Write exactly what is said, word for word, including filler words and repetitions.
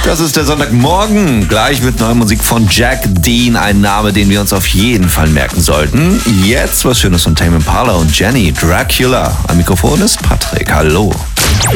Das ist der Sonntagmorgen. Gleich mit neuer Musik von Jack Dean. Ein Name, den wir uns auf jeden Fall merken sollten. Jetzt was Schönes von Tame Impala und Jenny. Dracula. Am Mikrofon ist Patrick. Hallo.